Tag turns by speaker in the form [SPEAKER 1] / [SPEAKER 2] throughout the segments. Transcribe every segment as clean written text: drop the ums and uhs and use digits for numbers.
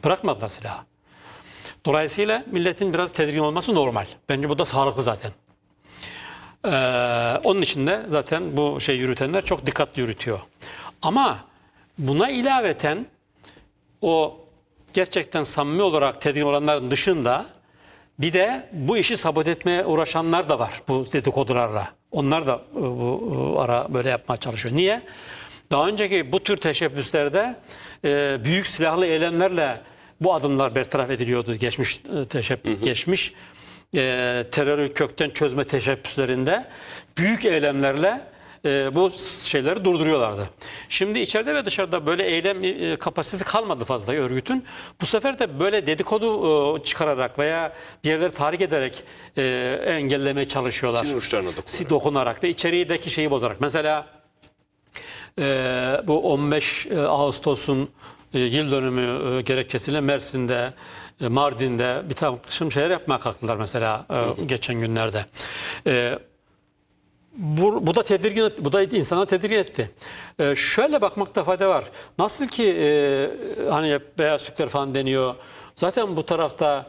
[SPEAKER 1] Bırakmadılar silahı. Dolayısıyla milletin biraz tedirgin olması normal. Bence bu da sağlıklı zaten. Onun için de zaten bu şey yürütenler çok dikkatli yürütüyor. Ama buna ilaveten o gerçekten samimi olarak tedirgin olanların dışında bir de bu işi sabote etmeye uğraşanlar da var bu dedikodularla. Onlar da bu ara böyle yapmaya çalışıyor. Niye? Daha önceki bu tür teşebbüslerde büyük silahlı eylemlerle bu adımlar bertaraf ediliyordu geçmiş terörü kökten çözme teşebbüslerinde büyük eylemlerle bu şeyleri durduruyorlardı. Şimdi içeride ve dışarıda böyle eylem kapasitesi kalmadı fazla örgütün. Bu sefer de böyle dedikodu çıkararak veya bir yerleri tahrik ederek engellemeye çalışıyorlar.
[SPEAKER 2] Sinir uçlarına
[SPEAKER 1] dokunarak ve içerideki şeyi bozarak. Mesela bu 15 Ağustos'un yıl dönümü gerekçesiyle Mersin'de, Mardin'de bir takım şeyler yapmaya kalktılar mesela geçen günlerde. Bu da tedirgin etti, bu da insanları tedirgin etti. Şöyle bakmakta fayda var. Nasıl ki hani beyaz Türkler falan deniyor. Zaten bu tarafta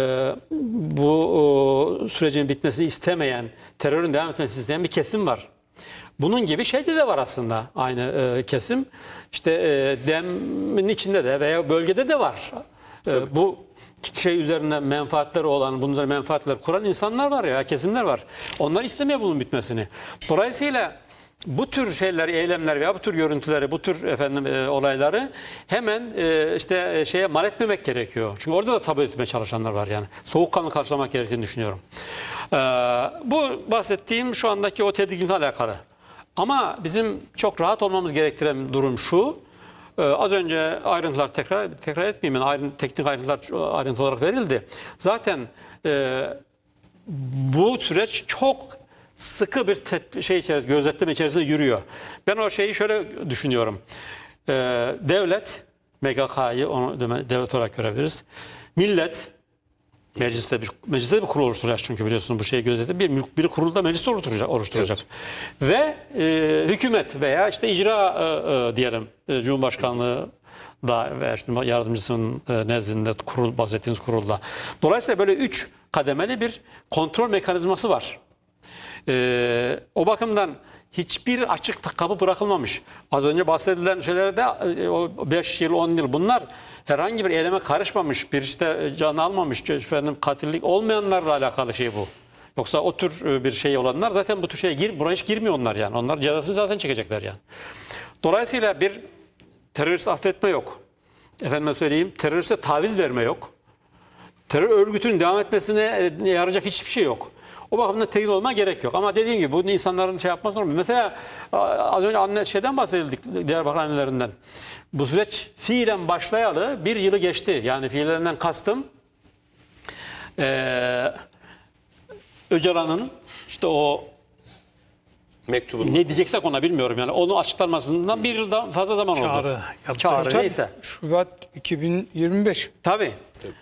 [SPEAKER 1] bu sürecin bitmesini istemeyen, terörün devam etmesini isteyen bir kesim var. Bunun gibi şeyde de var aslında aynı kesim. İşte DEM'in içinde de veya bölgede de var. Bu şey üzerine menfaatleri olan, bunun üzerine menfaatler kuran insanlar var ya, kesimler var. Onlar istemiyor bunun bitmesini. Dolayısıyla bu tür şeyler, eylemler veya bu tür görüntüleri, bu tür olayları hemen işte şeye mal etmemek gerekiyor. Çünkü orada da sabote etmeye çalışanlar var yani. Soğukkanlı karşılamak gerektiğini düşünüyorum. Bu bahsettiğim şu andaki o tedirginlikle alakalı. Ama bizim çok rahat olmamız gerektiren durum şu. Az önce ayrıntılar tekrar etmeyeyim. Yani teknik ayrıntılar ayrıntı olarak verildi. Zaten bu süreç çok sıkı bir gözetleme içerisinde yürüyor. Ben o şeyi şöyle düşünüyorum. Devlet, MGK'yı devlet olarak görebiliriz. Millet, mecliste bir kurul oluşturacak çünkü biliyorsunuz bu şeyi gözetledi. Bir kurulda meclis oluşturacak. Evet. Ve hükümet veya işte icra diyelim Cumhurbaşkanlığı da veya işte yardımcısının nezdinde bahsettiğiniz kurulda. Dolayısıyla böyle 3 kademeli bir kontrol mekanizması var. O bakımdan hiçbir açık kapı bırakılmamış. Az önce bahsedilen şeylerde 5 yıl 10 yıl bunlar herhangi bir eyleme karışmamış, bir işte canı almamış, katillik olmayanlarla alakalı şey bu. Yoksa o tür bir şey olanlar zaten bu tür şeye buraya hiç girmiyor onlar yani. Onlar cezasını zaten çekecekler yani. Dolayısıyla bir terörist affetme yok. Efendime söyleyeyim, teröriste taviz verme yok. Terör örgütünün devam etmesine yarayacak hiçbir şey yok. O bakımdan tedirgin olma gerek yok. Ama dediğim gibi bu insanların şey yapması normal. Mesela az önce şeyden bahsedildik, Diyarbakır annelerinden. Bu süreç fiilen başlayalı bir yılı geçti. Yani fiillerinden kastım Öcalan'ın işte o
[SPEAKER 2] mektubun
[SPEAKER 1] ne diyeceksek ona bilmiyorum yani. Onu açıklanmasından bir yıldan fazla zaman oldu. Çağrı neyse.
[SPEAKER 3] Şubat 2025.
[SPEAKER 1] Tabii.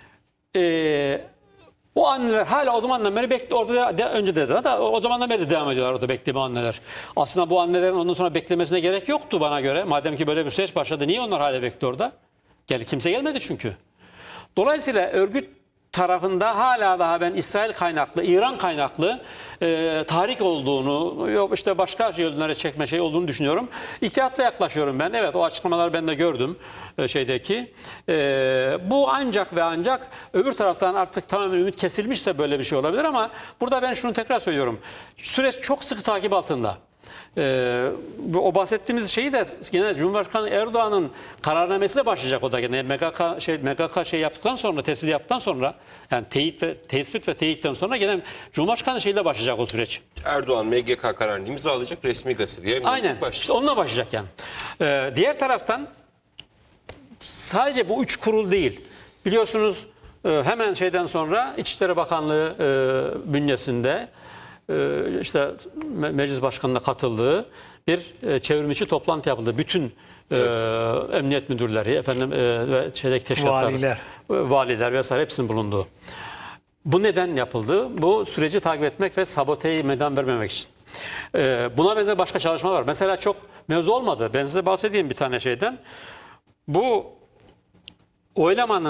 [SPEAKER 1] O anneler hala o zamandan beri orada önce dediler da o zamandan beri de devam ediyorlar orada bekleme anneler. Aslında bu annelerin ondan sonra beklemesine gerek yoktu bana göre. Madem ki böyle bir süreç başladı niye onlar hala bekliyor orada? Kimse gelmedi çünkü. Dolayısıyla örgüt tarafında hala daha ben İsrail kaynaklı, İran kaynaklı tahrik olduğunu, yok işte başka yönlere çekme şey olduğunu düşünüyorum. İhtiyatla yaklaşıyorum ben. Evet o açıklamaları ben de gördüm şeydeki. Bu ancak ve ancak öbür taraftan artık tamamen ümit kesilmişse böyle bir şey olabilir ama burada ben şunu tekrar söylüyorum. Süreç çok sıkı takip altında. O bahsettiğimiz şeyi de yine Cumhurbaşkanı Erdoğan'ın kararnamesiyle başlayacak o da gene MGK şey yaptıktan sonra tespit yaptıktan sonra yani tespit ve teyitten sonra gene Cumhurbaşkanı şeyle başlayacak o süreç.
[SPEAKER 2] Erdoğan MGK kararını imzalayacak resmi gazeteye.
[SPEAKER 1] Aynen işte onunla başlayacak yani. Diğer taraftan sadece bu 3 kurul değil biliyorsunuz hemen şeyden sonra İçişleri Bakanlığı bünyesinde işte meclis başkanına katıldığı bir çevrimiçi toplantı yapıldı. Bütün emniyet müdürleri, ve şeydeki teşkilatlar, valiler vesaire hepsinin bulunduğu. Bu neden yapıldı? Bu süreci takip etmek ve saboteyi meydan vermemek için. Buna benzer başka çalışma var. Mesela çok mevzu olmadı. Ben size bahsedeyim bir tane şeyden. Bu oylamanın